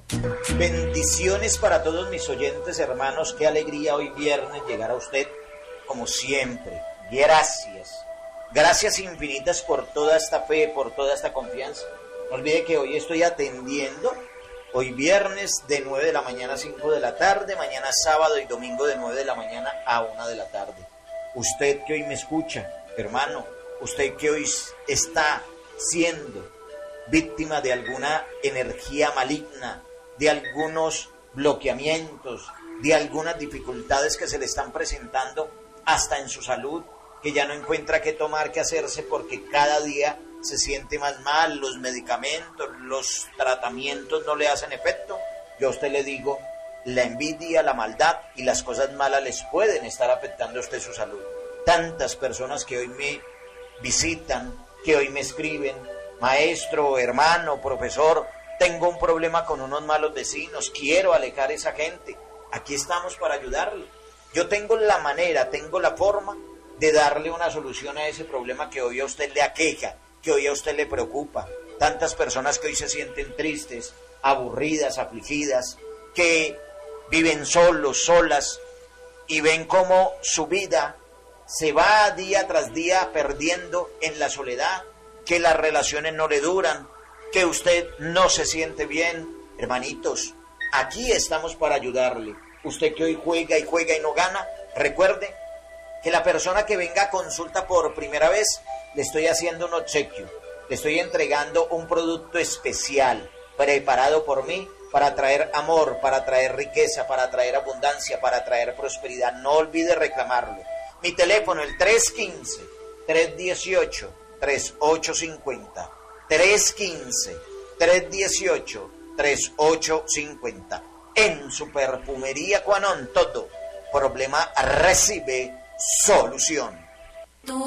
Bendiciones para todos mis oyentes, hermanos. Qué alegría hoy viernes llegar a usted, como siempre. Gracias. Gracias infinitas por toda esta fe, por toda esta confianza. No olvide que hoy estoy atendiendo, hoy viernes de 9 de la mañana a 5 de la tarde, mañana sábado y domingo de 9 de la mañana a 1 de la tarde. Usted que hoy me escucha, hermano, usted que hoy está siendo víctima de alguna energía maligna, de algunos bloqueamientos, de algunas dificultades que se le están presentando hasta en su salud, que ya no encuentra qué tomar, qué hacerse, porque cada día se siente más mal, los medicamentos, los tratamientos no le hacen efecto. Yo a usted le digo, la envidia, la maldad y las cosas malas les pueden estar afectando a usted su salud. Tantas personas que hoy me visitan, que hoy me escriben, maestro, hermano, profesor, tengo un problema con unos malos vecinos, quiero alejar a esa gente. Aquí estamos para ayudarle. Yo tengo la manera, tengo la forma de darle una solución a ese problema que hoy a usted le aqueja, que hoy a usted le preocupa. Tantas personas que hoy se sienten tristes, aburridas, afligidas, que viven solos, solas, y ven cómo su vida se va día tras día perdiendo en la soledad, que las relaciones no le duran, que usted no se siente bien. Hermanitos, aquí estamos para ayudarle. Usted que hoy juega y no gana, recuerde que la persona que venga a consulta por primera vez, le estoy haciendo un obsequio, le estoy entregando un producto especial, preparado por mí, para traer amor, para traer riqueza, para traer abundancia, para traer prosperidad. No olvide reclamarlo. Mi teléfono, el 315-318-3850. 315-318-3850. En su perfumería Quanon, todo problema recibe solución.